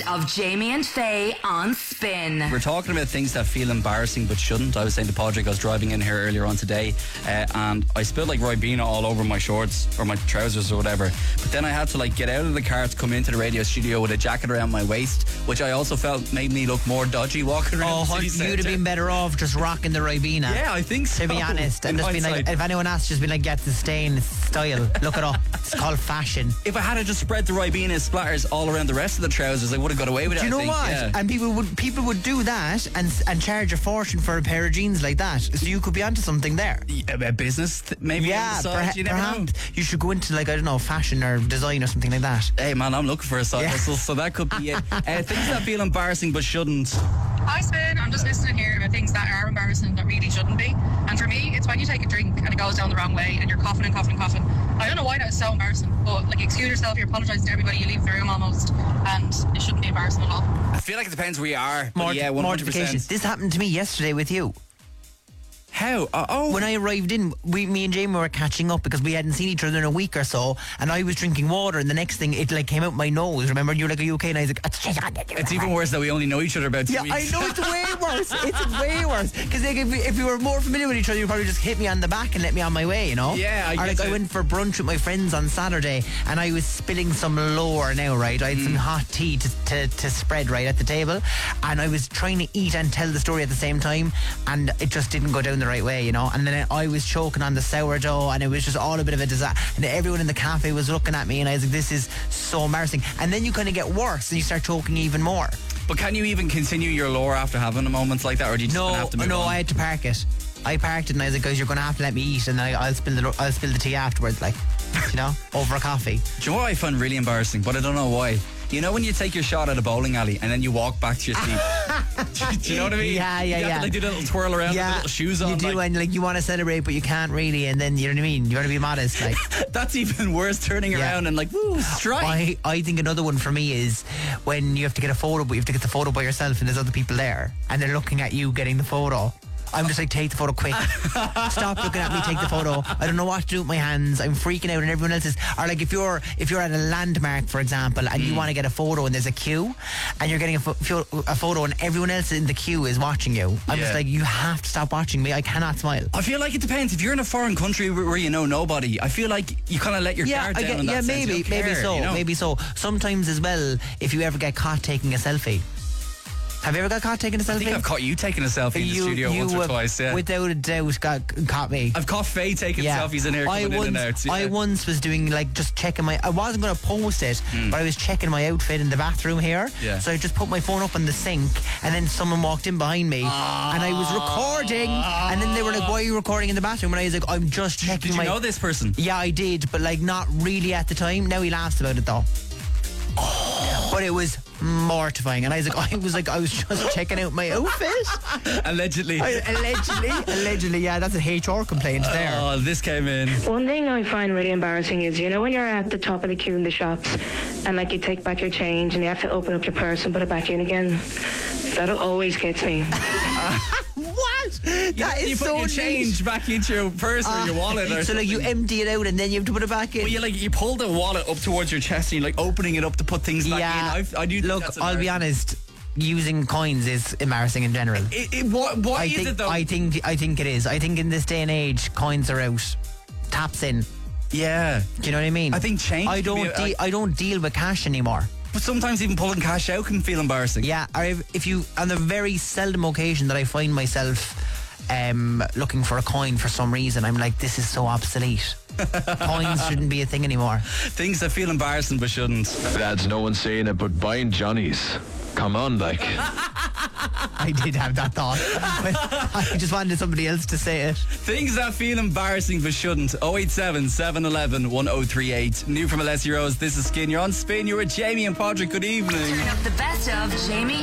of Jamie and Faye on Spin. We're talking about things that feel embarrassing but shouldn't. I was saying to Padraig, I was driving in here earlier on today and I spilled like Ribena all over my shorts or my trousers or whatever. But then I had to like get out of the car to come into the radio studio with a jacket around my waist, which I also felt made me look more dodgy walking around the city centre. You'd have been better off just rocking the Ribena. Yeah, I think so. To be honest. And just be like, if anyone asks, just be like, get the stain, it's style. Look it up. It's called fashion. If I had just spread the Ribena splatters all around the rest of the trousers, I would have got away with it. Do you know what? Yeah. And people would do that and charge a fortune for a pair of jeans like that. So you could be onto something there. A business, maybe. Yeah, on the side, you never know. You should go into like, I don't know, fashion or design or something like that. Hey man, I'm looking for a side hustle, so that could be it. Things that feel embarrassing but shouldn't. Hi Spin, I'm just listening here about things that are embarrassing that really shouldn't be. And for me, it's when you take a drink and it goes down the wrong way and you're coughing and coughing and coughing. I don't know why that is so embarrassing, but like, excuse yourself, you apologise to everybody, you leave the room almost, and it shouldn't be embarrassing at all. I feel like it depends where you are. Yeah, 100%. Mortification. This happened to me yesterday with you. How? When I arrived in, me and Jamie were catching up because we hadn't seen each other in a week or so, and I was drinking water, and the next thing it like came out my nose. Remember, you were like, "Are you okay?" And I was like, "It's even worse that we only know each other about 2 weeks." I know, it's way worse. It's way worse because like, if we were more familiar with each other, you'd probably just hit me on the back and let me on my way, you know? Yeah, I went for brunch with my friends on Saturday, and I was spilling some lore now, right? I had some hot tea to spread right at the table, and I was trying to eat and tell the story at the same time, and it just didn't go down the right way, you know? And then I was choking on the sourdough, and it was just all a bit of a disaster. And everyone in the cafe was looking at me, and I was like, this is so embarrassing. And then you kind of get worse, and you start choking even more. But can you even continue your lore after having a moment like that, or do you just have to move on? I had to park it. I parked it, and I was like, guys, you're going to have to let me eat, and then I'll spill the tea afterwards, like, you know, over a coffee. Do you know what I find really embarrassing, but I don't know why? You know when you take your shot at a bowling alley and then you walk back to your seat? Do you know what I mean? Yeah. You have to like do the little twirl around with the little shoes on. You do, and like you want to celebrate, but you can't really, and then, you know what I mean? You want to be modest, like. That's even worse, turning around and like, woo, strike. I think another one for me is when you have to get a photo, but you have to get the photo by yourself and there's other people there and they're looking at you getting the photo. I'm just like, take the photo quick. Stop looking at me, take the photo. I don't know what to do with my hands. I'm freaking out, and everyone else is. Or like if you're at a landmark, for example, and you want to get a photo and there's a queue, and you're getting a photo and everyone else in the queue is watching you. I'm just like, you have to stop watching me. I cannot smile. I feel like it depends. If you're in a foreign country where you know nobody, I feel like you kind of let your guard down. Maybe so. Sometimes as well, if you ever get caught taking a selfie. Have you ever got caught taking a selfie? I think I've caught you taking a selfie in the studio once or twice, yeah. Without a doubt caught me. I've caught Faye taking selfies in here coming in and out. Yeah. I once was doing like just checking I wasn't going to post it, but I was checking my outfit in the bathroom here. Yeah. So I just put my phone up on the sink, and then someone walked in behind me, and I was recording, and then they were like, why are you recording in the bathroom? And I was like, I'm just checking Did you know this person? Yeah, I did, but like not really at the time. Now he laughs about it though. But it was mortifying, and I was just checking out my outfit. Allegedly, yeah, that's a HR complaint there. Oh, this came in. One thing I find really embarrassing is, you know, when you're at the top of the queue in the shops and like you take back your change and you have to open up your purse and put it back in again. That always gets me. What? You put your change back into your purse or your wallet, or so like you empty it out and then you have to put it back in. Well, you pull the wallet up towards your chest and you're like opening it up to put things back in. I do. Look, I'll be honest. Using coins is embarrassing in general. Why is it though? I think it is. I think in this day and age, coins are out. Taps in. Yeah. Do you know what I mean? I think change. I don't deal with cash anymore. But sometimes even pulling cash out can feel embarrassing. Yeah, or if you, on the very seldom occasion that I find myself looking for a coin for some reason, I'm like, this is so obsolete. Coins shouldn't be a thing anymore. Things that feel embarrassing but shouldn't. Lads, no one's saying it, but buying Johnny's. Come on, like. I did have that thought. I just wanted somebody else to say it. Things that feel embarrassing but shouldn't. 087 711 1038. New from Alessia Rose. This is Skin. You're on Spin. You're with Jamie and Padraig. Good evening. Turn up the best of Jamie